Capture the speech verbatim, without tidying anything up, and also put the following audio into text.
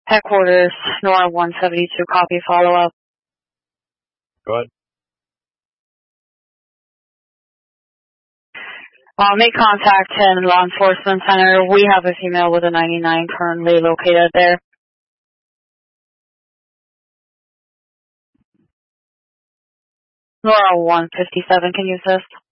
Headquarters, Nora one seventy-two, copy, follow up. Go ahead. Uh, make contact in law enforcement center. We have a female with a ninety-nine currently located there. Nora one fifty-seven, can you assist?